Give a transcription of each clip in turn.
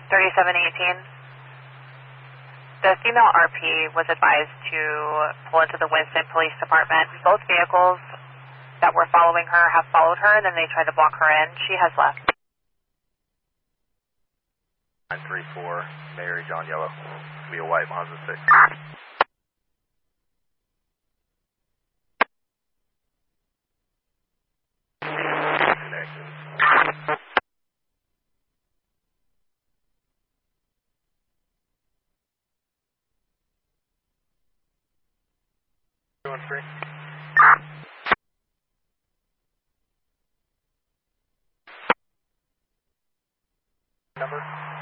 3718. The female RP was advised to pull into the Winston Police Department. Both vehicles that were following her have followed her, and then they tried to block her in. She has left. 934, Mary John Yellow. Be a white Mazda 6. Connections. 213. Number?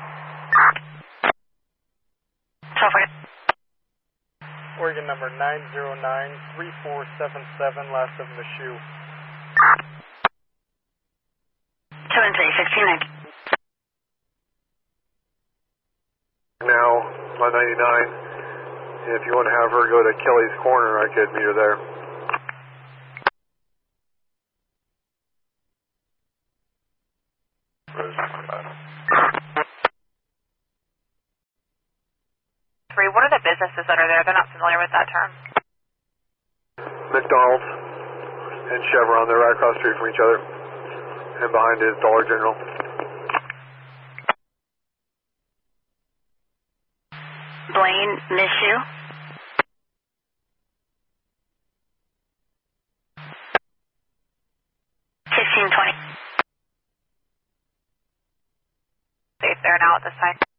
Oregon number 909-3477, last of the shoe. 216. Now, 199. If you want to have her go to Kelly's Corner, I could meet her there. What are the businesses that are there? They're not familiar with that term. McDonald's and Chevron, they're right across the street from each other. And behind is Dollar General. Blaine, miss you. Safe there now at this time.